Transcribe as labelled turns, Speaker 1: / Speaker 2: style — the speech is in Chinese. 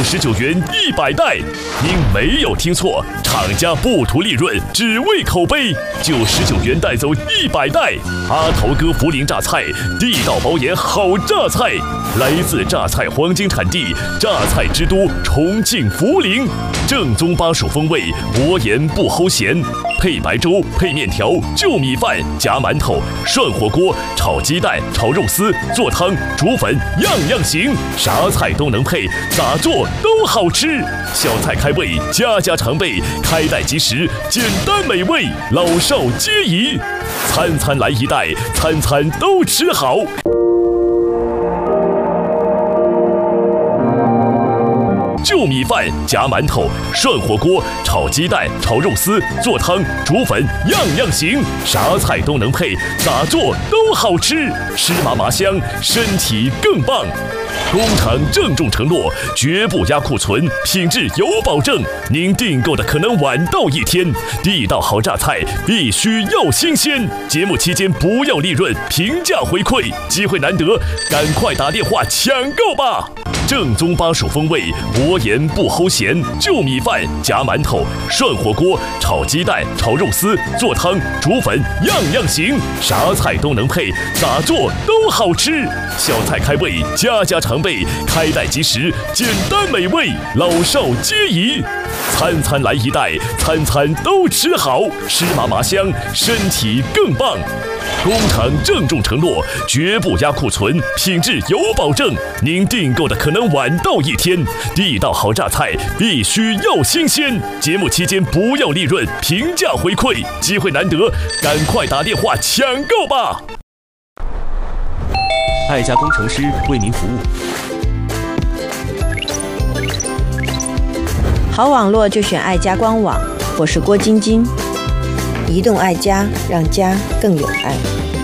Speaker 1: ，99元100袋。您没有听错，厂家不图利润，只为口碑，就19元带走100袋。阿头哥涪陵榨菜，地道保研好榨菜，来自榨菜黄金产地，榨菜之都重庆涪陵，正宗巴蜀风味，薄盐不齁咸。配白粥、配面条、就米饭、夹馒头、涮火锅、炒鸡蛋、炒肉丝、做汤、煮粉，样样行，啥菜都能配，咋做都好吃。小菜开胃，家家常备，开袋即食，简单美味，老少皆宜。餐餐来一袋，餐餐都吃好。就米饭、夹馒头、涮火锅、炒鸡蛋、炒肉丝、做汤、煮粉，样样行，啥菜都能配，咋做都好吃，吃麻麻香，身体更棒。工厂郑重承诺，绝不压库存，品质有保证。您订购的可能晚到一天，地道好榨菜必须要新鲜。节目期间不要利润，平价回馈，机会难得，赶快打电话抢购吧！正宗巴蜀风味，薄盐不齁咸，就米饭、夹馒头、涮火锅、炒鸡蛋、炒肉丝、做汤、煮粉，样样行，啥菜都能配，咋做都好吃。小菜开胃，家家常备，开袋即食，简单美味，老少皆宜。餐餐来一袋，餐餐都吃好，吃麻麻香，身体更棒。工厂郑重承诺，绝不压库存，品质有保证。您订购的可能晚到一天，地道好榨菜必须要新鲜。节目期间不要利润，平价回馈，机会难得，赶快打电话抢购吧！
Speaker 2: 爱家工程师为您服务。
Speaker 3: 好网络就选爱家官网，我是郭晶晶。移动爱家，让家更有爱。